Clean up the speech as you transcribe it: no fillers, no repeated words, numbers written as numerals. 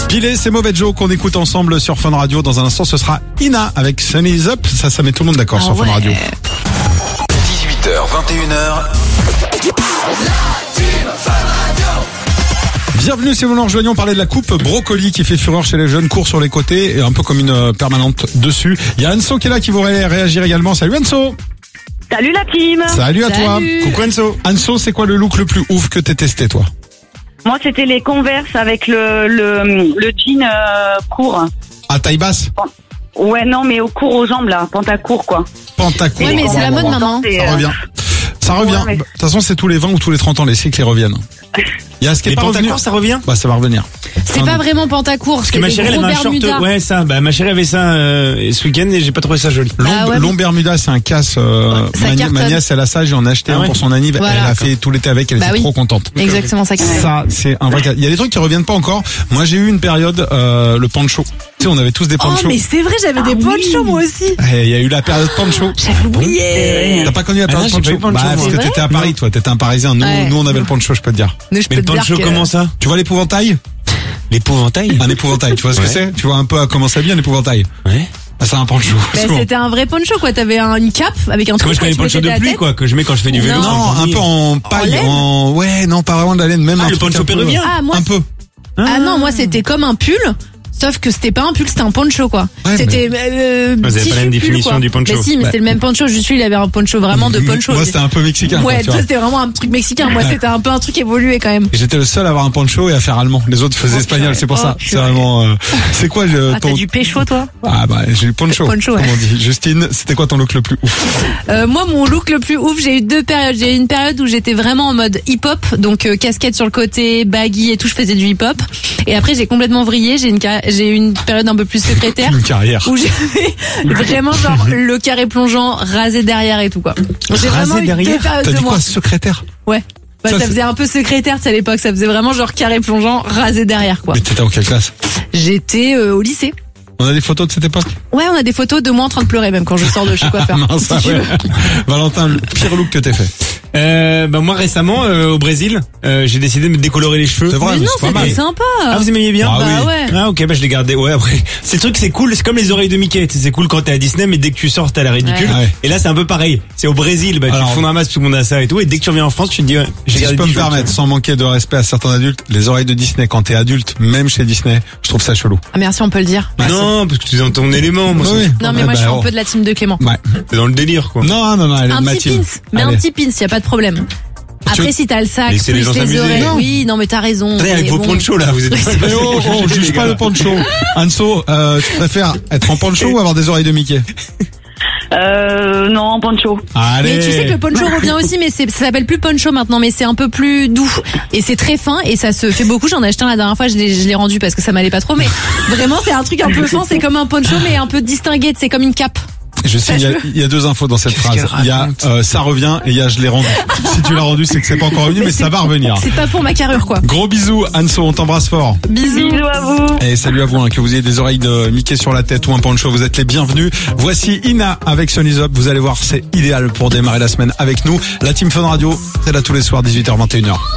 Pilé, c'est Mauvais Joe qu'on écoute ensemble sur Fun Radio. Dans un instant, ce sera Ina avec Sunny's Up. Ça met tout le monde d'accord sur Fun Radio. 18h, 21h. Bienvenue si vous nous rejoignez, on parlait de la coupe brocoli qui fait fureur chez les jeunes, court sur les côtés et un peu comme une permanente dessus. Il y a Anso qui est là qui voudrait réagir également. Salut Anso. Salut la team. Salut à toi. Coucou Anso. Anso, c'est quoi le look le plus ouf que t'aies testé toi? Moi c'était les Converse avec le jean court. À taille basse? Ouais non mais au court aux jambes là, pantacourt quoi. Pantacourt. Ouais mais c'est la mode maintenant. Ça revient. Ça revient. Ouais, mais... De toute façon c'est tous les 20 ou tous les 30 ans les cycles reviennent. Il y a ce qui est Les pas revenu. pantacourt, ça revient? Bah ça va revenir. C'est pas vraiment pantacourt. Parce que ma chérie, elle avait un short. Ouais, ça. Bah, ma chérie avait ça ce week-end et j'ai pas trouvé ça joli. Long Bermuda, c'est un casse. Ma nièce, elle a ça. J'en ai acheté un pour son anniv. Voilà. Elle a fait tout l'été avec. Elle était trop contente. Exactement ça. Ça, c'est un vrai cas. Il y a des trucs qui reviennent pas encore. Moi, j'ai eu une période le poncho. Tu sais, on avait tous des ponchos. Oh mais c'est vrai, j'avais des ponchos moi aussi. Il y a eu la période poncho. J'avais oublié. T'as pas connu la période poncho? Bah parce que t'étais à Paris, toi. T'étais un Parisien. Nous, on avait le poncho, je peux te dire. Mais le poncho, comment ça? Tu vois l'épouvantail? L'épouvantail? Un épouvantail, tu vois ce que c'est? Tu vois un peu comment ça vient l'épouvantail? Ouais. Bah, c'est un poncho. C'était un vrai poncho quoi, t'avais une cape avec un truc. Moi je connais les ponchos de pluie quoi, que je mets quand je fais du vélo. Non, un peu en paille, ouais, non, pas vraiment de la laine, même un le poncho péruvien. Un peu. Ah non, moi c'était comme un pull. Sauf que c'était pas un pull, c'était un poncho quoi. Ouais, c'était vous avez pas la même définition du poncho. Mais si, mais c'était le même poncho. Juste lui, il avait un poncho vraiment de poncho. Moi, c'était un peu mexicain. Ouais, toi, c'était vraiment un truc mexicain. Moi, c'était un peu un truc évolué quand même. J'étais le seul à avoir un poncho et à faire allemand. Les autres faisaient espagnol, c'est pour ça. C'est vraiment. C'est quoi t'as du pécho toi? Ah bah j'ai eu poncho. Poncho, ouais. Comme on dit. Justine, c'était quoi ton look le plus ouf? Moi, mon look le plus ouf, j'ai eu deux périodes. J'ai eu une période où j'étais vraiment en mode hip-hop, donc casquette sur le côté, baggy et tout. Je faisais du hip-hop. Et après, j'ai complètement vrillé. J'ai eu une période un peu plus secrétaire. Une carrière. Où j'avais vraiment genre le carré plongeant rasé derrière et tout quoi. J'ai vraiment eu deux périodes T'as de dit moi. quoi, secrétaire? Ouais. Bah, ça faisait un peu secrétaire à l'époque. Ça faisait vraiment genre carré plongeant rasé derrière quoi. Mais t'étais en quelle classe? J'étais au lycée. On a des photos de cette époque? Ouais, on a des photos de moi en train de pleurer même quand je sors de chez coiffeur. Mince, si tu veux. Valentin, le pire look que t'aies fait? Bah moi récemment au Brésil, j'ai décidé de me décolorer les cheveux. C'est vrai, Mais non, c'est pas mal. c'était sympa. Ah vous aimiez bien? Ah, Bah oui. ouais. Ah ok, bah je l'ai gardé. Ouais après, c'est le truc, c'est cool, c'est comme les oreilles de Mickey. Tu sais, c'est cool quand t'es à Disney, mais dès que tu sors t'as la ridicule. Ouais. Et là c'est un peu pareil. C'est au Brésil, bah Alors, tu fonds un masse, tout le monde a ça et tout. Et dès que tu reviens en France, tu te dis, ouais, j'ai Si je gardé peux me 10 jours, permettre, tu sans manquer de respect à certains adultes, les oreilles de Disney quand t'es adulte, même chez Disney, je trouve ça chelou. Ah merci, on peut le dire. vois. Non, parce que tu es dans ton élément. Moi, Oui. Non mais moi je suis un peu de la team de Clément. Ouais. c'est dans le délire quoi. Non, elle est Un de ma petit team. pins, mais Allez. un petit pins, y a pas de problème. Après si t'as le sac, Laissez les plus gens les s'amuser. oreilles. Non. Oui, non mais t'as raison. Très avec mais vos bon. ponchos là, vous êtes. Mais oh, juge pas le poncho. Anso, tu préfères être en poncho ou avoir des oreilles de Mickey? Non, en poncho. Allez. Mais tu sais que le poncho revient aussi, mais ça s'appelle plus poncho maintenant, mais c'est un peu plus doux et c'est très fin et ça se fait beaucoup. J'en ai acheté un la dernière fois, je l'ai rendu parce que ça m'allait pas trop, mais vraiment c'est un truc un peu fin, c'est comme un poncho mais un peu distingué, c'est comme une cape. Je sais, il y a deux infos dans cette phrase. qu'elle Il y a ça revient et il y a je l'ai rendu. Si tu l'as rendu, c'est que c'est pas encore revenu, mais ça va revenir. C'est pas pour ma carrure quoi. Gros bisous, Anso, on t'embrasse fort. Bisous. Bisous à vous. Et salut à vous, hein, que vous ayez des oreilles de Mickey sur la tête ou un poncho, vous êtes les bienvenus. Voici Ina avec Sunny's Up. Vous allez voir, c'est idéal pour démarrer la semaine avec nous. La Team Fun Radio, c'est là tous les soirs, 18h, 21h.